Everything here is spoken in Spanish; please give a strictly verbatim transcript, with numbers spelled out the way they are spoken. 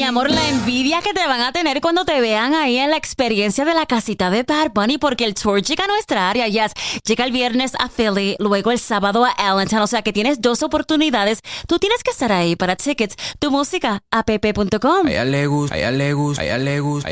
mi amor, la envidia que te van a tener cuando te vean ahí en la experiencia de la casita de Bad Bunny, porque el tour llega a nuestra área, yes. Llega el viernes a Philly, luego el sábado a Allentown, o sea que tienes dos oportunidades. Tú tienes que estar ahí para tickets. Tu música, app punto com. A ella le gusta, a ella le gusta, a ella le gusta.